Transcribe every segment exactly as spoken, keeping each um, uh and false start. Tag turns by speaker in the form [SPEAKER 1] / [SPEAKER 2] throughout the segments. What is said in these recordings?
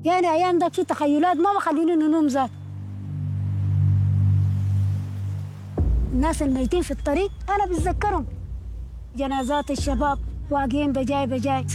[SPEAKER 1] يعني أيام ذاك في تخيلات ما بخليني ننوم ذات. الناس الميتين في الطريق أنا بتذكرهم، جنازات الشباب واقعين بجاي بجاي.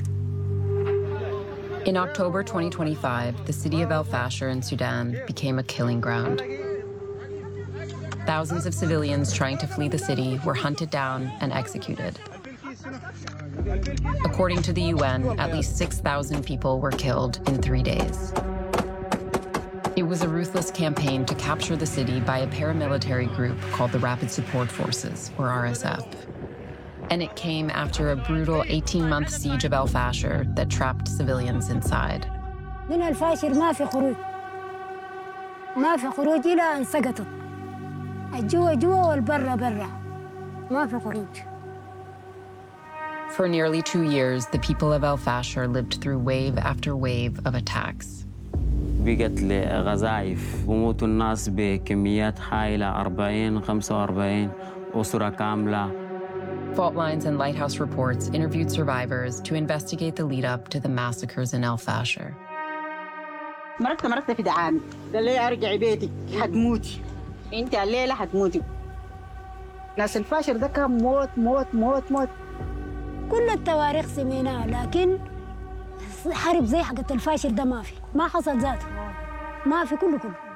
[SPEAKER 2] In October twenty twenty-five, the city of El Fasher in Sudan became a killing ground. Thousands of civilians trying to flee the city were hunted down and executed. According to the U N, at least six thousand people were killed in three days. It was a ruthless campaign to capture the city by a paramilitary group called the Rapid Support Forces, or R S F. And it came after a brutal eighteen-month siege of El Fasher that trapped civilians inside.
[SPEAKER 1] من الفاشر ما في خروج، ما في خروج إلى أن سقطت. الجوا جوا والبرة برا، ما في خروج.
[SPEAKER 2] For nearly two years, the people of El Fasher lived through wave after wave of attacks.
[SPEAKER 3] بقت لغزايف وموتوا الناس بكميات هائلة، أربعين خمسة وأربعين أسرة كاملة.
[SPEAKER 2] Fault Lines and Lighthouse Reports interviewed survivors to investigate the lead-up to the massacres in El Fasher.
[SPEAKER 4] مرقت مرقت في دعامي، قال لي أرجعي بيتك حتموتي، أنت الليلة حتموتي. ناس الفاشر ده كان موت موت موت موت.
[SPEAKER 1] كل التواريخ سميناها، لكن حرب زي حقة الفاشر ده ما في، ما حصل ذاته، ما في كله كله.